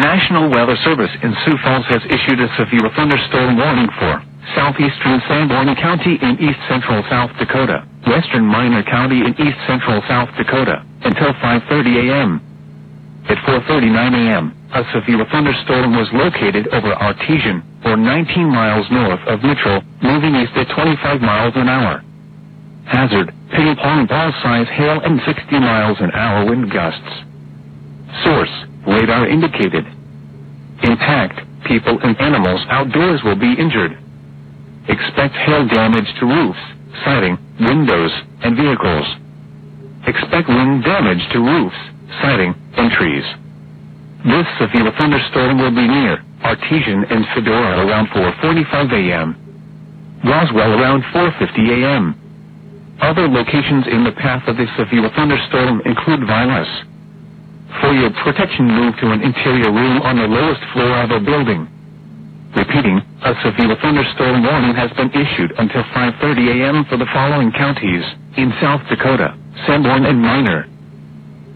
National Weather Service in Sioux Falls has issued a severe thunderstorm warning for southeastern Sanborn County in east-central South Dakota, western Minor County in east-central South Dakota, until 5:30 a.m. At 4:39 a.m., a severe thunderstorm was located over Artesian, or 19 miles north of Mitchell, moving east at 25 miles an hour. Hazard, ping-pong ball-size hail and 60 miles an hour wind gusts. Source, radar indicated. Impact, people and animals outdoors will be injured. Expect hail damage to roofs, siding, windows, and vehicles. Expect wind damage to roofs, siding, and trees. This severe thunderstorm will be near Artesian and Fedora around 4:45 a.m. Roswell around 4:50 a.m. Other locations in the path of this severe thunderstorm include Vilas. For your protection, move to an interior room on the lowest floor of a building. Repeating, a severe thunderstorm warning has been issued until 5:30 a.m. for the following counties in South Dakota: Sanborn and Minor,